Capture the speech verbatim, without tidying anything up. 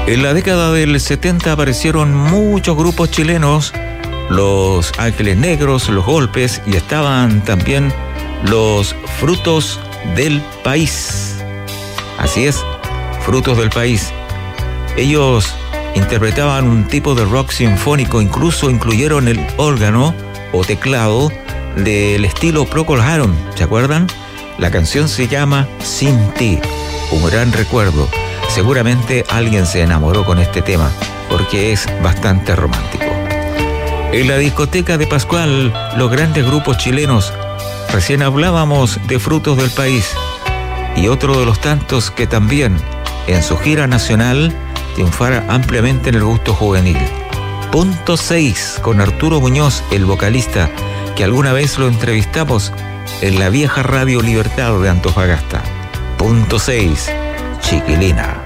En la década del setenta aparecieron muchos grupos chilenos, los Ángeles Negros, los Golpes, y estaban también los Frutos del País. Así es, Frutos del País. Ellos interpretaban un tipo de rock sinfónico, incluso incluyeron el órgano o teclado del estilo Procol Harum, ¿se acuerdan? La canción se llama Sin Ti, un gran recuerdo. Seguramente alguien se enamoró con este tema, porque es bastante romántico. En la discoteca de Pascual, los grandes grupos chilenos, recién hablábamos de Frutos del País, y otro de los tantos que también, en su gira nacional, triunfara ampliamente en el gusto juvenil. Punto seis, con Arturo Muñoz, el vocalista, que alguna vez lo entrevistamos en la vieja Radio Libertad de Antofagasta. Punto seis, Chiquilina.